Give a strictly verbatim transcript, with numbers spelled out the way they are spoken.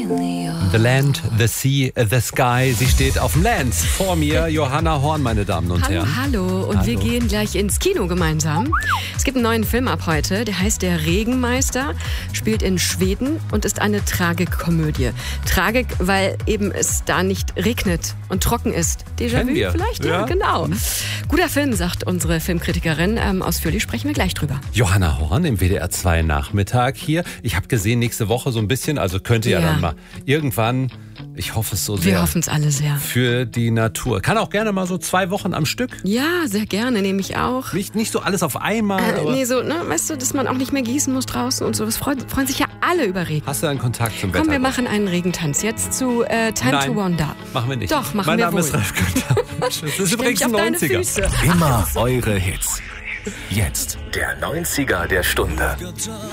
The Land, the Sea, the Sky. Sie steht auf dem Land. Vor mir Johanna Horn, meine Damen und Hallo, Herren. hallo. Und Hallo. wir gehen gleich ins Kino gemeinsam. Es gibt einen neuen Film ab heute, der heißt Der Regenmeister, spielt in Schweden und ist eine Tragikkomödie. Tragik, weil eben es da nicht regnet und trocken ist. Déjà-vu Kennen wir. vielleicht? Ja, Ja. genau. Guter Film, sagt unsere Filmkritikerin. Ähm, ausführlich sprechen wir gleich drüber. Johanna Horn im W D R zwei Nachmittag hier. Ich habe gesehen, nächste Woche so ein bisschen, also könnte ja, Ja. dann mal irgendwann, ich hoffe es so sehr, Wir hoffen es alle sehr. für die Natur. Kann auch gerne mal so zwei Wochen am Stück. Ja, sehr gerne, nehme ich auch. Nicht, nicht so alles auf einmal. Äh, aber nee, so, ne, weißt du, dass man auch nicht mehr gießen muss draußen und so. Das freuen, freuen sich ja alle über Regen. Hast du einen Kontakt zum Wetter? Komm, wir machen einen Regentanz. Jetzt zu äh, Time Nein. to Wonder. Machen wir nicht. Doch, machen mein wir Name wohl. ist Ralf Günther. Das ist Stell übrigens mich auf ein deine neunziger. Füße. Immer eure Hits. Jetzt der neunziger der Stunde.